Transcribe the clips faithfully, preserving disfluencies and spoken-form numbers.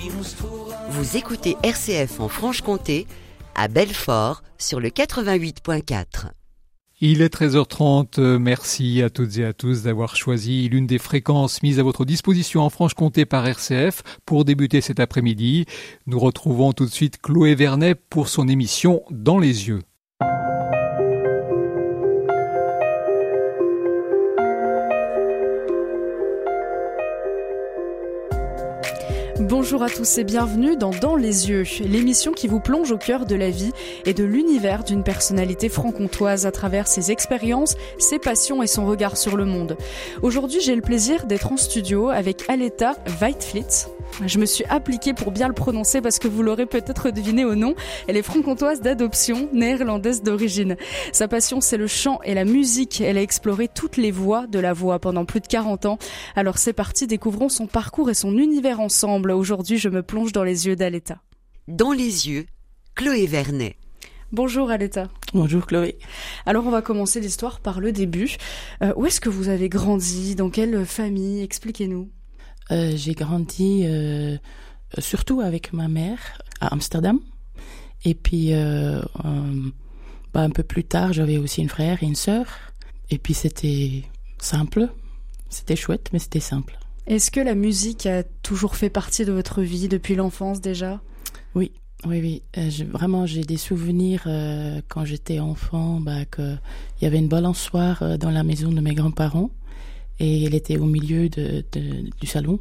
Vous écoutez R C F en Franche-Comté, à Belfort, sur le quatre-vingt-huit virgule quatre. Il est treize heures trente, merci à toutes et à tous d'avoir choisi l'une des fréquences mises à votre disposition en Franche-Comté par R C F pour débuter cet après-midi. Nous retrouvons tout de suite Chloé Vernet pour son émission Dans les yeux. Bonjour à tous et bienvenue dans Dans les yeux, l'émission qui vous plonge au cœur de la vie et de l'univers d'une personnalité franc-comtoise à travers ses expériences, ses passions et son regard sur le monde. Aujourd'hui, j'ai le plaisir d'être en studio avec Aletta Whitefleet. Je me suis appliquée pour bien le prononcer parce que vous l'aurez peut-être deviné au nom. Elle est franc-comtoise d'adoption, néerlandaise d'origine. Sa passion, c'est le chant et la musique. Elle a exploré toutes les voies de la voix pendant plus de quarante ans. Alors c'est parti, découvrons son parcours et son univers ensemble. Aujourd'hui, je me plonge dans les yeux d'Aletta. Dans les yeux, Chloé Vernet. Bonjour Aletta. Bonjour Chloé. Alors on va commencer l'histoire par le début. Euh, où est-ce que vous avez grandi? Dans quelle famille? Expliquez-nous. Euh, j'ai grandi euh, surtout avec ma mère à Amsterdam. Et puis euh, euh, bah, un peu plus tard, j'avais aussi une frère et une sœur. Et puis c'était simple. C'était chouette, mais c'était simple. Est-ce que la musique a toujours fait partie de votre vie depuis l'enfance déjà? Oui, oui, oui. Euh, je, vraiment, j'ai des souvenirs euh, quand j'étais enfant, bah, qu'il y avait une balançoire euh, dans la maison de mes grands-parents et elle était au milieu de, de, du salon.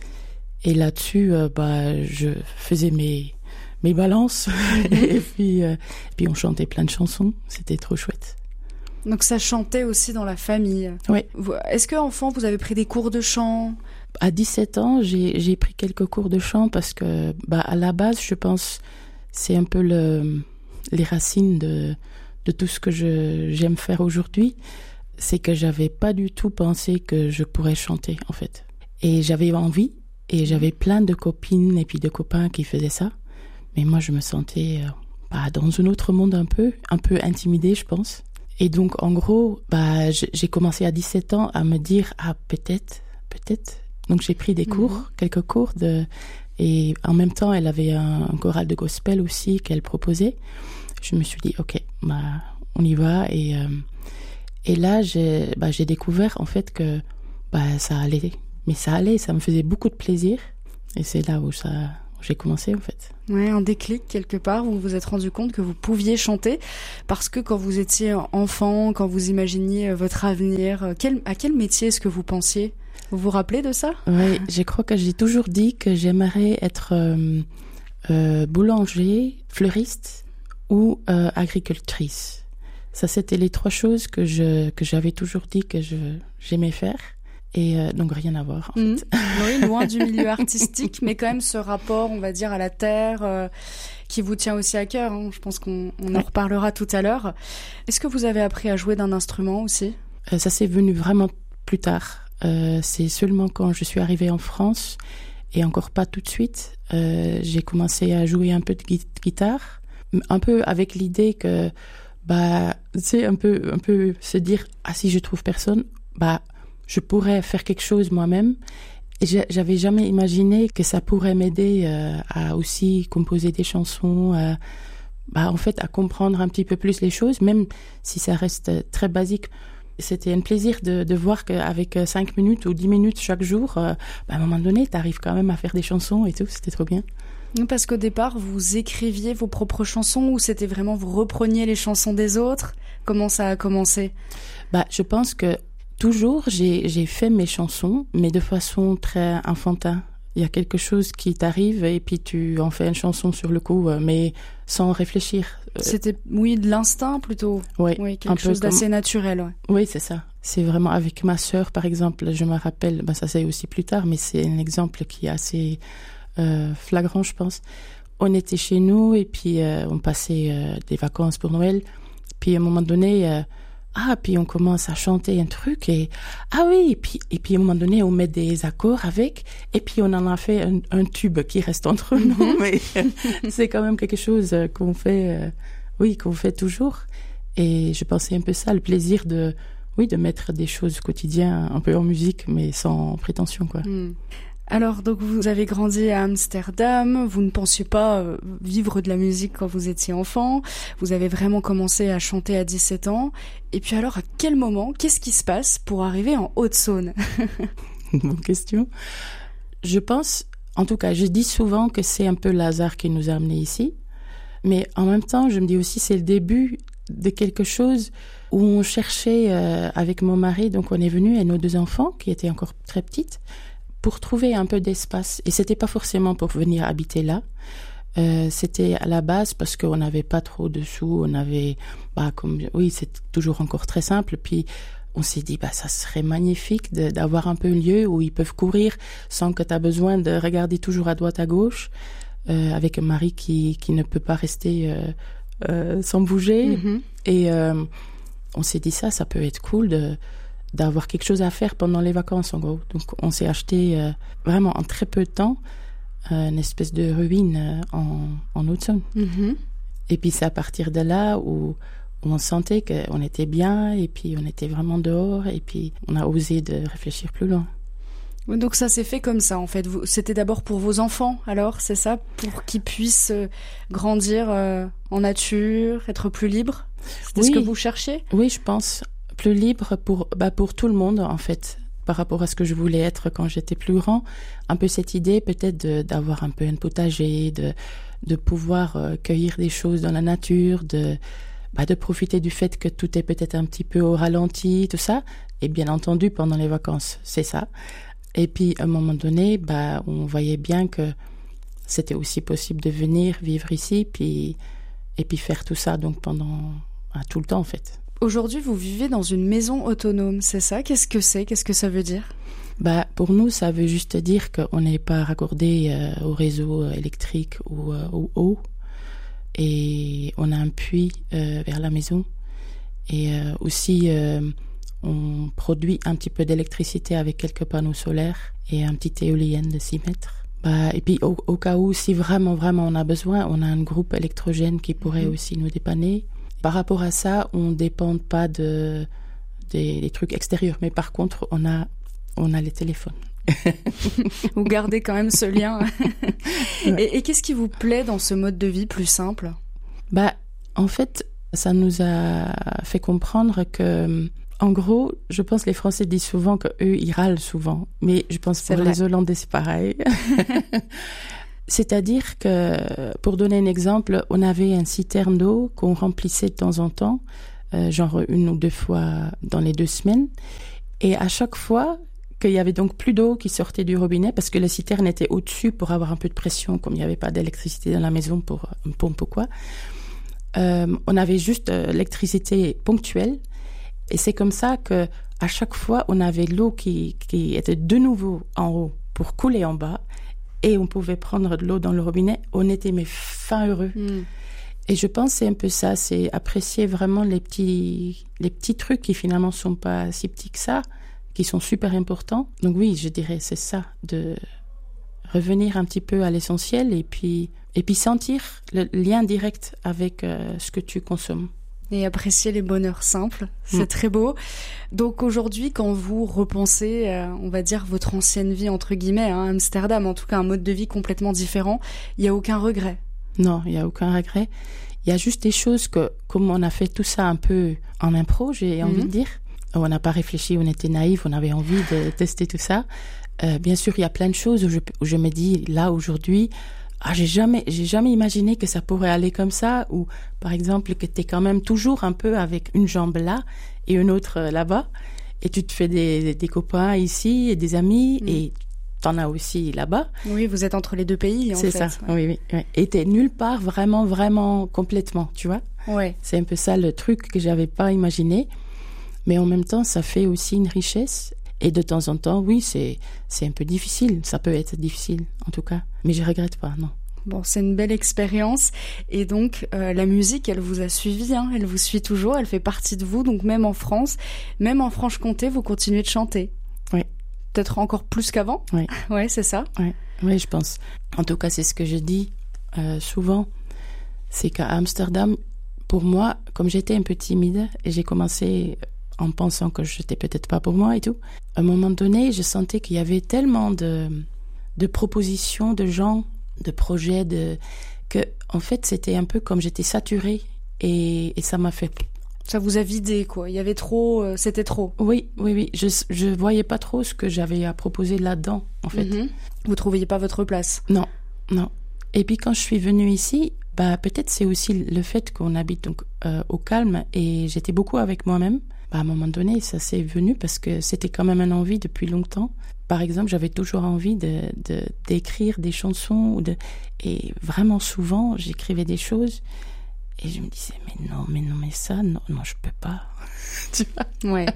Et là-dessus, euh, bah, je faisais mes, mes balances et puis, euh, puis on chantait plein de chansons. C'était trop chouette. Donc ça chantait aussi dans la famille. Oui. Est-ce qu'enfant, vous avez pris des cours de chant? À dix-sept ans, j'ai, j'ai pris quelques cours de chant parce que, bah, à la base, je pense, c'est un peu le, les racines de, de tout ce que je, j'aime faire aujourd'hui. C'est que j'avais pas du tout pensé que je pourrais chanter, en fait. Et j'avais envie, et j'avais plein de copines et puis de copains qui faisaient ça. Mais moi, je me sentais, euh, bah, dans un autre monde un peu, un peu intimidée, je pense. Et donc, en gros, bah, j'ai commencé à dix-sept ans à me dire, ah, peut-être, peut-être. Donc, j'ai pris des cours, mmh. quelques cours de, et en même temps, elle avait un, un choral de gospel aussi qu'elle proposait. Je me suis dit, ok, bah, on y va. Et, euh, et là, j'ai, bah, j'ai découvert, en fait, que, bah, ça allait. Mais ça allait, ça me faisait beaucoup de plaisir. Et c'est là où ça, où j'ai commencé, en fait. Ouais, un déclic quelque part où vous vous êtes rendu compte que vous pouviez chanter parce que quand vous étiez enfant, quand vous imaginiez votre avenir, quel, à quel métier est-ce que vous pensiez? Vous vous rappelez de ça? Oui, je crois que j'ai toujours dit que j'aimerais être euh, euh, boulanger, fleuriste ou euh, agricultrice. Ça, c'était les trois choses que je que j'avais toujours dit que je j'aimais faire. Et euh, donc rien à voir en mmh. fait. Oui, loin du milieu artistique, mais quand même ce rapport, on va dire, à la terre euh, qui vous tient aussi à cœur. Hein. Je pense qu'on on en reparlera tout à l'heure. Est-ce que vous avez appris à jouer d'un instrument aussi? euh, Ça s'est venu vraiment plus tard. Euh, c'est seulement quand je suis arrivée en France, et encore pas tout de suite, euh, j'ai commencé à jouer un peu de gui- guitare, un peu avec l'idée que, bah, c'est un peu, un peu se dire, ah si je trouve personne, bah je pourrais faire quelque chose moi-même. Et j'avais jamais imaginé que ça pourrait m'aider euh, à aussi composer des chansons, euh, bah, en fait, à comprendre un petit peu plus les choses, même si ça reste très basique. C'était un plaisir de, de voir qu'avec cinq minutes ou dix minutes chaque jour, euh, bah, à un moment donné, t'arrives quand même à faire des chansons et tout, c'était trop bien. Parce qu'au départ, vous écriviez vos propres chansons ou c'était vraiment vous repreniez les chansons des autres? Comment ça a commencé? Bah, je pense que toujours, j'ai, j'ai fait mes chansons, mais de façon très enfantin. Il y a quelque chose qui t'arrive et puis tu en fais une chanson sur le coup, mais sans réfléchir. C'était, oui, de l'instinct plutôt. Oui, oui quelque chose d'assez comme... naturel. Ouais. Oui, c'est ça. C'est vraiment avec ma sœur, par exemple, je me rappelle, ben ça c'est aussi plus tard, mais c'est un exemple qui est assez euh, flagrant, je pense. On était chez nous et puis euh, on passait euh, des vacances pour Noël. Puis à un moment donné... Euh, Ah, puis on commence à chanter un truc et ah oui, et puis et puis à un moment donné on met des accords avec et puis on en a fait un, un tube qui reste entre nous. Mm-hmm. Mais c'est quand même quelque chose qu'on fait, euh, oui, qu'on fait toujours. Et je pensais un peu ça, le plaisir de, oui, de mettre des choses quotidiennes un peu en musique, mais sans prétention, quoi. Mm. Alors, donc, vous avez grandi à Amsterdam, vous ne pensiez pas euh, vivre de la musique quand vous étiez enfant, vous avez vraiment commencé à chanter à dix-sept ans, et puis alors, à quel moment, qu'est-ce qui se passe pour arriver en Haute-Saône? Bonne question. Je pense, en tout cas, je dis souvent que c'est un peu le hasard qui nous a amenés ici, mais en même temps, je me dis aussi c'est le début de quelque chose où on cherchait euh, avec mon mari, donc on est venu et nos deux enfants, qui étaient encore très petites, pour trouver un peu d'espace. Et c'était pas forcément pour venir habiter là. Euh, c'était à la base parce qu'on n'avait pas trop de sous. On avait, bah, comme, oui, c'est toujours encore très simple. Puis, on s'est dit, bah, ça serait magnifique de, d'avoir un peu un lieu où ils peuvent courir sans que tu as besoin de regarder toujours à droite, à gauche, euh, avec un mari qui, qui ne peut pas rester, euh, euh, sans bouger. Mm-hmm. Et, euh, on s'est dit ça, ça peut être cool de, d'avoir quelque chose à faire pendant les vacances, en gros. Donc, on s'est acheté euh, vraiment en très peu de temps euh, une espèce de ruine euh, en, en Haute-Saône. Mm-hmm. Et puis, c'est à partir de là où, où on sentait qu'on était bien et puis on était vraiment dehors et puis on a osé de réfléchir plus loin. Donc, ça s'est fait comme ça, en fait. Vous, c'était d'abord pour vos enfants, alors, c'est ça? Pour qu'ils puissent euh, grandir euh, en nature, être plus libres? C'était oui. ce que vous cherchiez? Oui, je pense. Plus libre pour, bah pour tout le monde, en fait, par rapport à ce que je voulais être quand j'étais plus grand. Un peu cette idée, peut-être, de, d'avoir un peu un potager, de, de pouvoir euh, cueillir des choses dans la nature, de, bah, de profiter du fait que tout est peut-être un petit peu au ralenti, tout ça. Et bien entendu, pendant les vacances, c'est ça. Et puis, à un moment donné, bah, on voyait bien que c'était aussi possible de venir vivre ici, puis, et puis faire tout ça donc pendant bah, tout le temps, en fait. Aujourd'hui, vous vivez dans une maison autonome, c'est ça? Qu'est-ce que c'est? Qu'est-ce que ça veut dire? Bah, pour nous, ça veut juste dire qu'on n'est pas raccordé euh, au réseau électrique ou euh, au eau. Et on a un puits euh, vers la maison. Et euh, aussi, euh, on produit un petit peu d'électricité avec quelques panneaux solaires et un petit éolienne de six mètres. Bah, et puis, au, au cas où, si vraiment, vraiment on a besoin, on a un groupe électrogène qui pourrait mmh. aussi nous dépanner. Par rapport à ça, on ne dépend pas de, des, des trucs extérieurs. Mais par contre, on a, on a les téléphones. Vous gardez quand même ce lien. Ouais. Et, et qu'est-ce qui vous plaît dans ce mode de vie plus simple? Bah, en fait, ça nous a fait comprendre que, en gros, je pense que les Français disent souvent qu'eux, ils râlent souvent. Mais je pense que pour les Hollandais, c'est pareil. C'est-à-dire que, pour donner un exemple, on avait un citerne d'eau qu'on remplissait de temps en temps, euh, genre une ou deux fois dans les deux semaines. Et à chaque fois qu'il y avait donc plus d'eau qui sortait du robinet, parce que le citerne était au-dessus pour avoir un peu de pression, comme il n'y avait pas d'électricité dans la maison pour une pompe ou quoi, euh, on avait juste euh, l'électricité ponctuelle. Et c'est comme ça que à chaque fois, on avait l'eau qui, qui était de nouveau en haut pour couler en bas. Et on pouvait prendre de l'eau dans le robinet, on était mais fin heureux. Mm. Et je pense que c'est un peu ça, c'est apprécier vraiment les petits, les petits trucs qui finalement sont pas si petits que ça, qui sont super importants. Donc oui, je dirais c'est ça, de revenir un petit peu à l'essentiel et puis, et puis sentir le lien direct avec euh, ce que tu consommes. Et apprécier les bonheurs simples, c'est mmh. très beau. Donc aujourd'hui, quand vous repensez, euh, on va dire, votre ancienne vie, entre guillemets, hein, Amsterdam, en tout cas un mode de vie complètement différent, il n'y a aucun regret? Non, il n'y a aucun regret. Il y a juste des choses que, comme on a fait tout ça un peu en impro, j'ai mmh. envie de dire, on n'a pas réfléchi, on était naïfs, on avait envie de tester tout ça. Euh, bien sûr, il y a plein de choses où je, où je me dis, là, aujourd'hui, ah, j'ai jamais, j'ai jamais imaginé que ça pourrait aller comme ça, ou par exemple que t'es quand même toujours un peu avec une jambe là et une autre là-bas, et tu te fais des, des copains ici et des amis, mmh. et t'en as aussi là-bas. Oui, vous êtes entre les deux pays, en fait. C'est ça, oui, oui, oui. Et t'es nulle part vraiment, vraiment complètement, tu vois. Ouais. C'est un peu ça le truc que j'avais pas imaginé, mais en même temps, ça fait aussi une richesse. Et de temps en temps, oui, c'est, c'est un peu difficile. Ça peut être difficile, en tout cas. Mais je regrette pas, non. Bon, c'est une belle expérience. Et donc, euh, la musique, elle vous a suivi, hein, elle vous suit toujours, elle fait partie de vous. Donc, même en France, même en Franche-Comté, vous continuez de chanter. Oui. Peut-être encore plus qu'avant. Oui. Ouais, c'est ça. Oui. Oui, je pense. En tout cas, c'est ce que je dis euh, souvent. C'est qu'à Amsterdam, pour moi, comme j'étais un peu timide, et j'ai commencé en pensant que j'étais peut-être pas pour moi et tout, à un moment donné, je sentais qu'il y avait tellement de, de propositions de gens, de projets, de que en fait c'était un peu comme j'étais saturée et, et ça m'a fait. Ça vous a vidé, quoi. Il y avait trop, euh, c'était trop. Oui, oui, oui. Je je voyais pas trop ce que j'avais à proposer là-dedans, en fait. Mm-hmm. Vous trouviez pas votre place? Non, non. Et puis quand je suis venue ici, bah peut-être c'est aussi le fait qu'on habite donc euh, au calme et j'étais beaucoup avec moi-même. Bah, à un moment donné, ça s'est venu parce que c'était quand même une envie depuis longtemps. Par exemple, j'avais toujours envie de, de d'écrire des chansons ou de et vraiment souvent j'écrivais des choses. Et je me disais, mais non, mais non, mais ça, non, non, je peux pas. Tu vois? Ouais.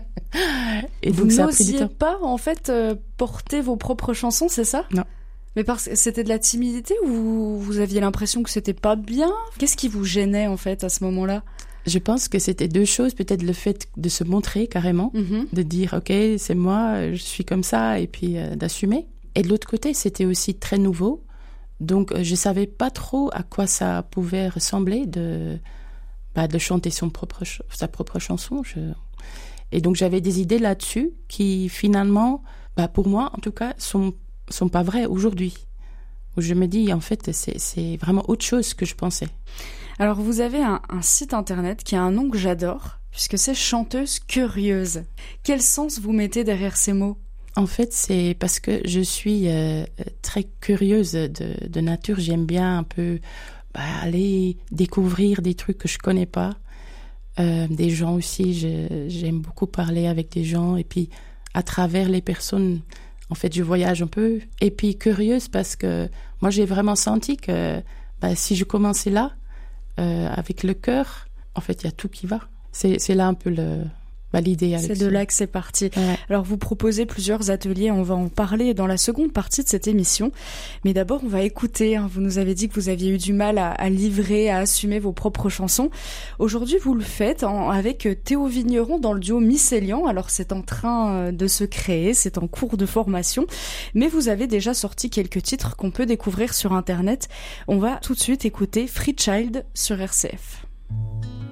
Et vous donc, ça a pris du n'osiez temps. pas, en fait, euh, porter vos propres chansons, c'est ça? Non. Mais parce que c'était de la timidité ou vous aviez l'impression que c'était pas bien? Qu'est-ce qui vous gênait, en fait, à ce moment-là? Je pense que c'était deux choses. Peut-être le fait de se montrer carrément, Mm-hmm. de dire, OK, c'est moi, je suis comme ça, et puis euh, d'assumer. Et de l'autre côté, c'était aussi très nouveau. Donc, je savais pas trop à quoi ça pouvait ressembler de, bah, de chanter son propre, sa propre chanson. Je... Et donc, j'avais des idées là-dessus qui, finalement, bah, pour moi, en tout cas, sont, sont pas vraies aujourd'hui. Où je me dis, en fait, c'est, c'est vraiment autre chose que je pensais. Alors, vous avez un, un site internet qui a un nom que j'adore, puisque c'est Chanteuse Curieuse. Quel sens vous mettez derrière ces mots? En fait, c'est parce que je suis euh, très curieuse de, de nature. J'aime bien un peu bah, aller découvrir des trucs que je connais pas. Euh, des gens aussi, je, j'aime beaucoup parler avec des gens. Et puis, à travers les personnes, en fait, je voyage un peu. Et puis, curieuse parce que moi, j'ai vraiment senti que bah, si je commençais là, euh, avec le cœur, en fait, il y a tout qui va. C'est, c'est là un peu le... Bah, l'idée avec C'est ça. de là que c'est parti. Ouais. Alors vous proposez plusieurs ateliers, on va en parler dans la seconde partie de cette émission. Mais d'abord on va écouter, hein. Vous nous avez dit que vous aviez eu du mal à, à livrer, à assumer vos propres chansons. Aujourd'hui vous le faites en, avec Théo Vigneron dans le duo Mycélian. Alors c'est en train de se créer, c'est en cours de formation. Mais vous avez déjà sorti quelques titres qu'on peut découvrir sur internet. On va tout de suite écouter Free Child sur R C F.